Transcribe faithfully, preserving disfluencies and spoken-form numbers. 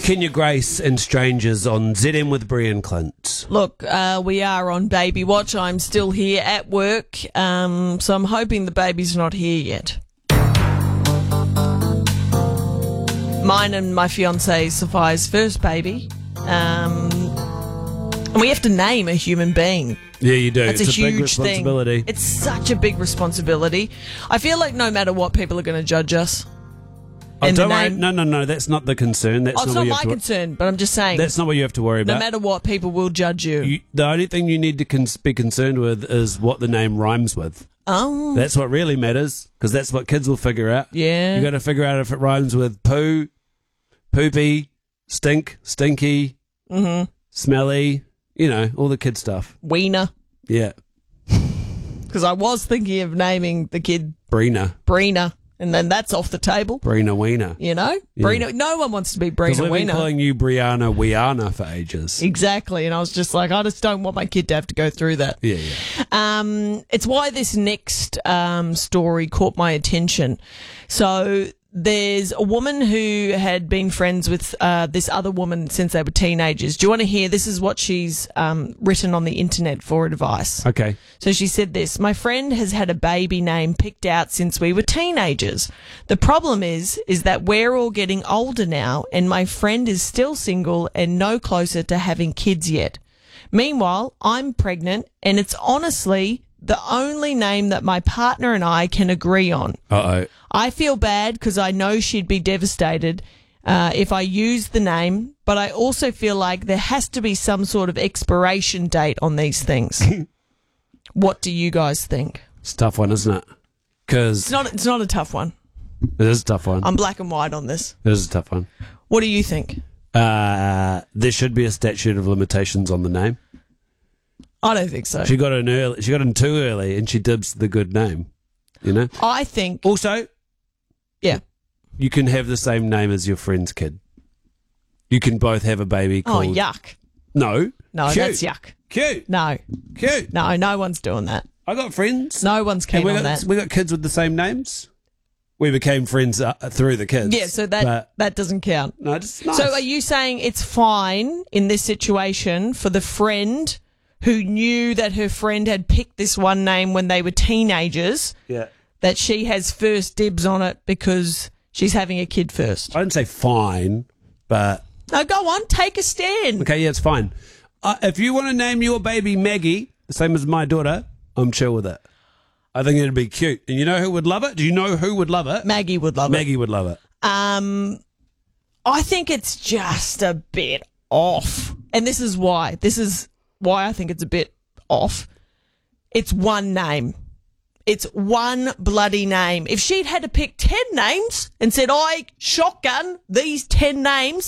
Kenya Grace and Strangers on Z M with Brian Clint. Look, uh, we are on baby watch. I'm still here at work, um, so I'm hoping the baby's not here yet. Mine and my fiancé Sophia's first baby. Um, and we have to name a human being. Yeah, you do. It's, it's a, a huge big responsibility. thing. It's such a big responsibility. I feel like no matter what, people are going to judge us. Oh, in don't the worry. name. No, no, no. That's not the concern. That's Oh, it's not, not what you my have to, concern, but I'm just saying. That's not what you have to worry no about. matter what, people will judge you. You, the only thing you need to cons- be concerned with is what the name rhymes with. Oh. That's what really matters, because that's what kids will figure out. Yeah. You got to figure out if it rhymes with poo, poopy, stink, stinky, Mm-hmm. smelly. You know, all the kid stuff. Wiener. Yeah, Because I was thinking of naming the kid Brina, Brina, and then that's off the table. Brina Wiener. You know? Yeah. Brina. No one wants to be Because Brina we've been Wiener. calling you Brianna Wiana for ages. Exactly. And I was just like, I just don't want my kid to have to go through that. Yeah, yeah. Um, it's why this next um, story caught my attention. So there's a woman who had been friends with uh, this other woman since they were teenagers. Do you want to hear? This is what she's um, written on the internet for advice. Okay. So she said this: my friend has had a baby name picked out since we were teenagers. The problem is, is that we're all getting older now and my friend is still single and no closer to having kids yet. Meanwhile, I'm pregnant and it's honestly the only name that my partner and I can agree on. Uh-oh. I feel bad because I know she'd be devastated uh, if I use the name, but I also feel like there has to be some sort of expiration date on these things. What do you guys think? It's a tough one, isn't it? Because It's not. It's not a tough one. it is a tough one. I'm black and white on this. It is a tough one. What do you think? Uh, there should be a statute of limitations on the name. I don't think so. She got in early. She got in too early, and she dibs the good name. You know. I think. Also, Yeah. you can have the same name as your friend's kid. You can both have a baby Oh, called. yuck. No. No, Cute. that's yuck. Cute. No, Cute. no, no one's doing that. I got friends. No one's keen And we on got, that. we got kids with the same names. We became friends uh, through the kids. Yeah, so that But, that doesn't count. no, it's nice. So are you saying it's fine in this situation for the friend who knew that her friend had picked this one name when they were teenagers, Yeah. that she has first dibs on it because she's having a kid first? I didn't say fine, but No, go on, take a stand. okay, yeah, it's fine. Uh, if you want to name your baby Maggie, the same as my daughter, I'm chill with it. I think it'd be cute. And you know who would love it? Do you know who would love it? Maggie would love Maggie would love it. it. Um, I think it's just a bit off. And this is why. This is why I think it's a bit off. It's one name. It's one bloody name. If she'd had to pick ten names and said, I shotgun these ten names,